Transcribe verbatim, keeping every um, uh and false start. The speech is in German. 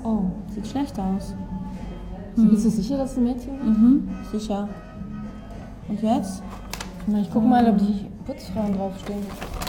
Oh. Sieht schlecht aus. Hm. Bist du sicher, dass es ein Mädchen ist? Mhm, sicher. Und jetzt? Na, ich guck mal, ob die Putzfrauen draufstehen.